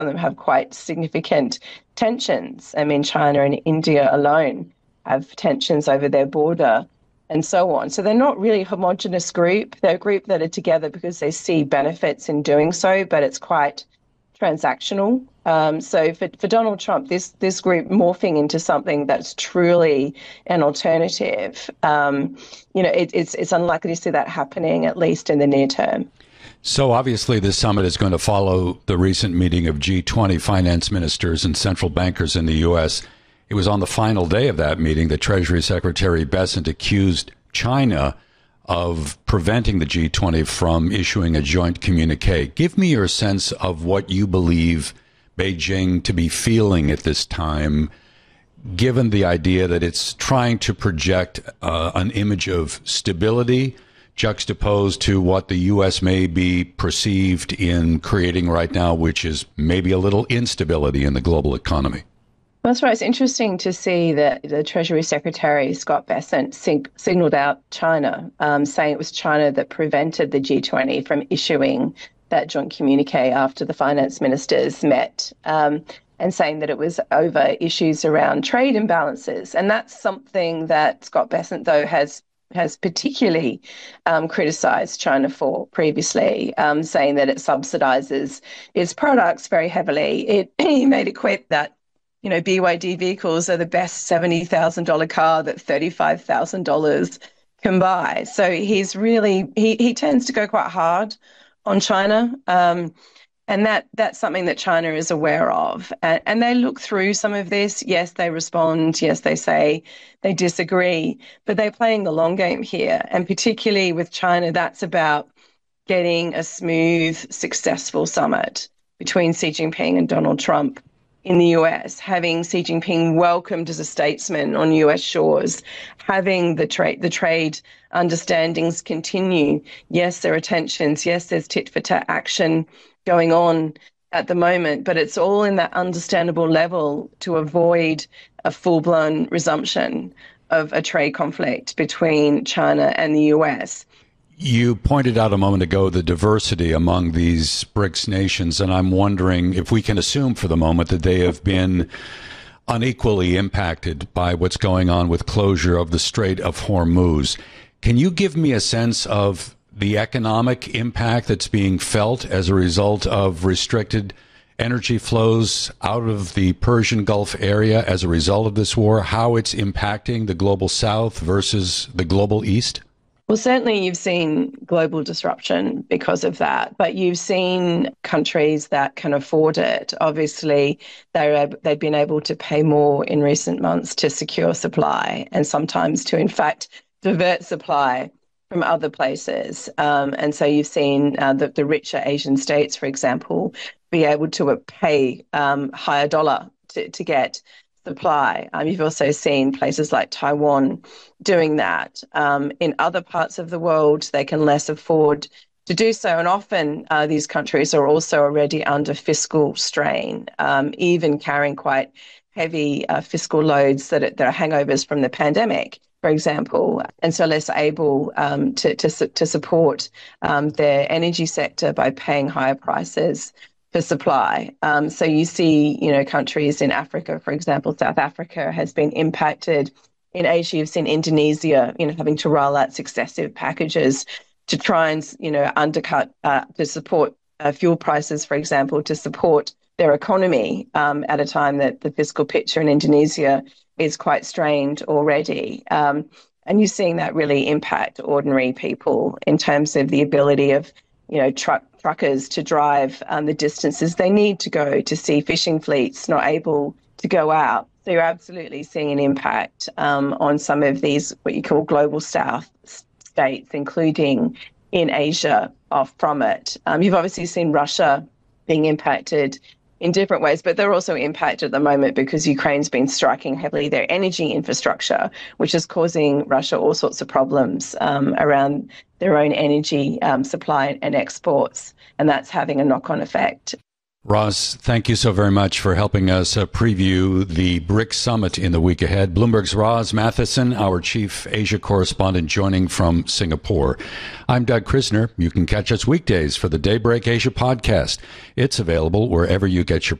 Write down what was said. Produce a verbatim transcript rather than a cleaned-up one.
of them have quite significant tensions. I mean, China and India alone have tensions over their border and so on. So they're not really a homogenous group. They're a group that are together because they see benefits in doing so, but it's quite transactional. Um, so for, for Donald Trump, this this group morphing into something that's truly an alternative, um, you know, it, it's it's unlikely to see that happening, at least in the near term. So obviously this summit is going to follow the recent meeting of G twenty finance ministers and central bankers in the U S. It was on the final day of that meeting that Treasury Secretary Bessent accused China of preventing the G twenty from issuing a joint communique. Give me your sense of what you believe Beijing to be feeling at this time, given the idea that it's trying to project uh, an image of stability juxtaposed to what the U S may be perceived in creating right now, which is maybe a little instability in the global economy. That's right. It's interesting to see that the Treasury Secretary, Scott Bessent, sig- signaled out China, um, saying it was China that prevented the G twenty from issuing that joint communique after the finance ministers met, um, and saying that it was over issues around trade imbalances. And that's something that Scott Bessent, though, has has particularly um, criticised China for previously, um, saying that it subsidises its products very heavily. It, he made it quip that, you know, B Y D vehicles are the best seventy thousand dollars car that thirty-five thousand dollars can buy. So he's really, he, he tends to go quite hard on China. Um, and that that's something that China is aware of. And, and they look through some of this. Yes, they respond. Yes, they say they disagree. But they're playing the long game here. And particularly with China, that's about getting a smooth, successful summit between Xi Jinping and Donald Trump in the U S, having Xi Jinping welcomed as a statesman on U S shores, having the trade the trade understandings continue. Yes, there are tensions. Yes, there's tit-for-tat action going on at the moment, but it's all in that understandable level to avoid a full-blown resumption of a trade conflict between China and the U S. You pointed out a moment ago the diversity among these BRICS nations, and I'm wondering if we can assume for the moment that they have been unequally impacted by what's going on with closure of the Strait of Hormuz. Can you give me a sense of the economic impact that's being felt as a result of restricted energy flows out of the Persian Gulf area as a result of this war, how it's impacting the global South versus the global East? Well, certainly you've seen global disruption because of that, but you've seen countries that can afford it. Obviously, they're, they've been able to pay more in recent months to secure supply and sometimes to, in fact, divert supply from other places. Um, and so you've seen uh, the, the richer Asian states, for example, be able to pay um, higher dollar to, to get supply. Um, you've also seen places like Taiwan doing that. Um, in other parts of the world, they can less afford to do so. And often uh, these countries are also already under fiscal strain, um, even carrying quite heavy uh, fiscal loads that are, that are hangovers from the pandemic, for example, and so less able um, to, to, to support um, their energy sector by paying higher prices for supply. Um, so you see, you know, countries in Africa, for example, South Africa has been impacted. In Asia, you've seen Indonesia, you know, having to roll out successive packages to try and, you know, undercut, uh, to support uh, fuel prices, for example, to support their economy um, at a time that the fiscal picture in Indonesia is quite strained already. Um, and you're seeing that really impact ordinary people in terms of the ability of, you know, truck truckers to drive um, the distances they need to go to see fishing fleets not able to go out. So you're absolutely seeing an impact um, on some of these, what you call global south states, including in Asia, off from it. Um, you've obviously seen Russia being impacted in different ways, but they're also impacted at the moment because Ukraine's been striking heavily their energy infrastructure, which is causing Russia all sorts of problems um, around their own energy um, supply and exports, and that's having a knock-on effect. Roz, thank you so very much for helping us uh, preview the BRICS Summit in the week ahead. Bloomberg's Roz Matheson, our chief Asia correspondent, joining from Singapore. I'm Doug Krisner. You can catch us weekdays for the Daybreak Asia podcast. It's available wherever you get your